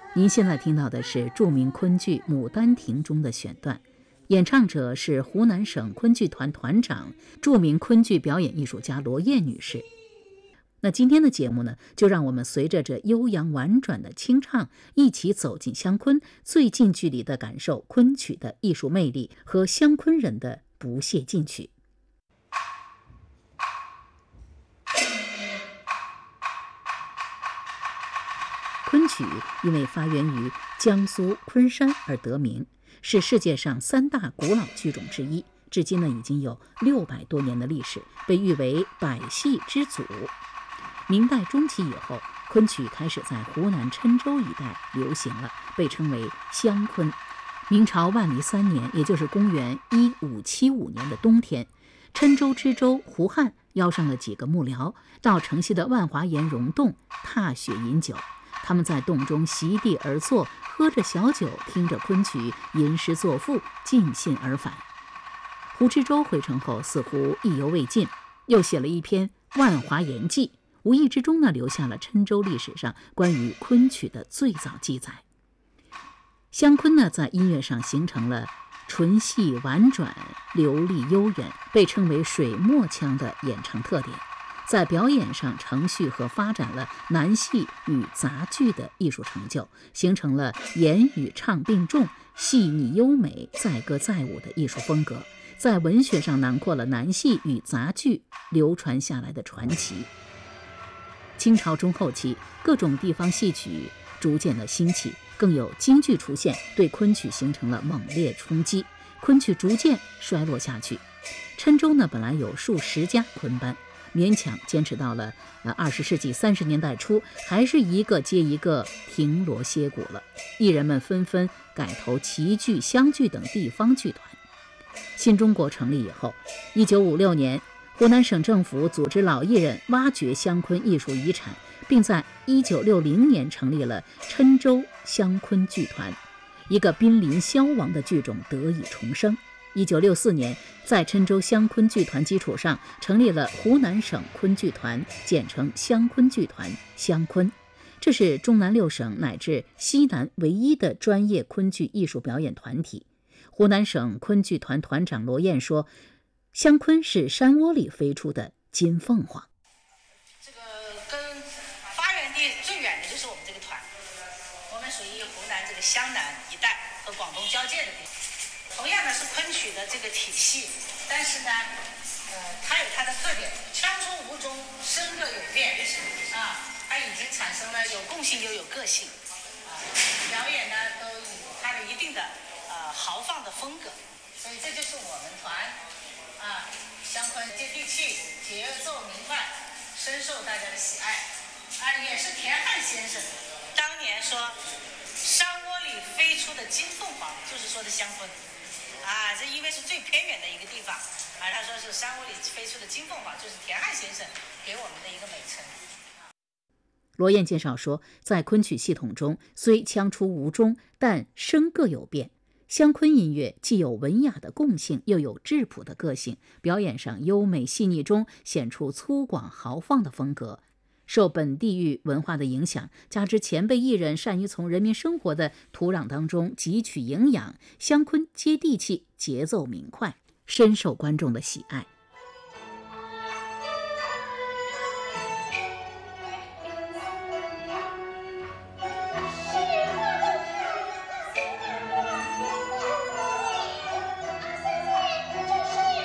您现在听到的是著名昆剧《牡丹亭》中的选段，演唱者是湖南省昆剧团团长、著名昆剧表演艺术家罗燕女士。那今天的节目呢，就让我们随着这悠扬婉转的清唱，一起走进湘昆，最近距离地感受昆曲的艺术魅力和湘昆人的不懈进取。昆曲因为发源于江苏昆山而得名，是世界上3大古老剧种之一，至今呢已经有600多年的历史，被誉为百戏之祖。明代中期以后，昆曲开始在湖南郴州一带流行了，被称为湘昆。明朝万历3年，也就是公元1575年的冬天，郴州知州胡汉邀上了几个幕僚到城西的万华岩溶洞踏雪饮酒，他们在洞中席地而坐，喝着小酒，听着昆曲，吟诗作赋，尽兴而返。胡知州回城后似乎意犹未尽，又写了一篇《万华岩记》，无意之中呢留下了郴州历史上关于昆曲的最早记载。湘昆呢在音乐上形成了纯细婉转、流利悠远，被称为水墨腔的演唱特点。在表演上承续和发展了南戏与杂剧的艺术成就，形成了言语唱并重、细腻优美、载歌载舞的艺术风格。在文学上囊括了南戏与杂剧流传下来的传奇。清朝中后期，各种地方戏曲逐渐的兴起，更有京剧出现，对昆曲形成了猛烈冲击，昆曲逐渐衰落下去。郴州呢本来有数十家昆班，勉强坚持到了20世纪30年代初，还是一个接一个停锣歇鼓了。艺人们纷纷改投齐剧、湘剧等地方剧团。新中国成立以后，1956年，湖南省政府组织老艺人挖掘湘昆艺术遗产，并在1960年成立了郴州湘昆剧团，一个濒临消亡的剧种得以重生。1964年，在郴州湘昆剧团基础上，成立了湖南省昆剧团，简称湘昆剧团，湘昆。这是中南6省乃至西南唯一的专业昆剧艺术表演团体。湖南省昆剧团团长罗燕说，湘昆是山窝里飞出的金凤凰。 这个跟发源地最远的就是我们这个团，我们属于湖南这个湘南一带和广东交界的地方。同样的是昆曲的这个体系，但是呢，它有它的特点，腔出无中，声各有变啊，它已经产生了有共性又有个性啊，表演呢都有它的一定的豪放的风格，所以这就是我们团啊，湘昆接地气，节奏明快，深受大家的喜爱啊，也是田汉先生当年说山窝里飞出的金凤凰，就是说的湘昆啊，这因为是最偏远的一个地方啊，他说是山窝里飞出的金凤凰，就是田汉先生给我们的一个美称。 罗燕介绍说，在昆曲系统中，虽腔出无中，但声各有变。湘昆音乐既有文雅的共性，又有质朴的个性，表演上优美细腻中显出粗犷豪放的风格。受本地域文化的影响，加之前辈艺人善于从人民生活的土壤当中汲取营养，湘昆接地气，节奏明快，深受观众的喜爱。